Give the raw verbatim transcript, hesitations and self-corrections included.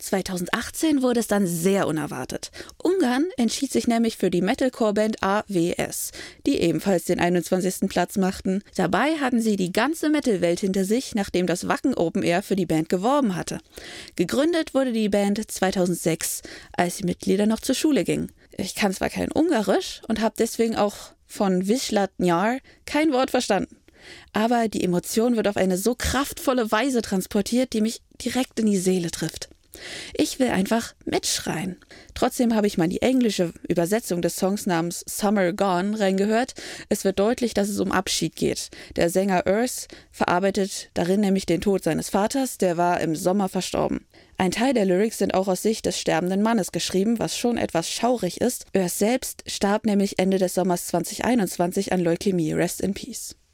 zweitausendachtzehn wurde es dann sehr unerwartet. Ungarn entschied sich nämlich für die Metalcore-Band A W S, die ebenfalls den einundzwanzigsten Platz machten. Dabei hatten sie die ganze Metal-Welt hinter sich, nachdem das Wacken Open Air für die Band geworben hatte. Gegründet wurde die Band zweitausendsechs, als die Mitglieder noch zur Schule gingen. Ich kann zwar kein Ungarisch und habe deswegen auch von Viszlát nyár kein Wort verstanden. Aber die Emotion wird auf eine so kraftvolle Weise transportiert, die mich direkt in die Seele trifft. Ich will einfach mitschreien. Trotzdem habe ich mal die englische Übersetzung des Songs namens Summer Gone reingehört. Es wird deutlich, dass es um Abschied geht. Der Sänger Urs verarbeitet darin nämlich den Tod seines Vaters, der war im Sommer verstorben. Ein Teil der Lyrics sind auch aus Sicht des sterbenden Mannes geschrieben, was schon etwas schaurig ist. Urs selbst starb nämlich Ende des Sommers zweitausendeinundzwanzig an Leukämie. Rest in Peace.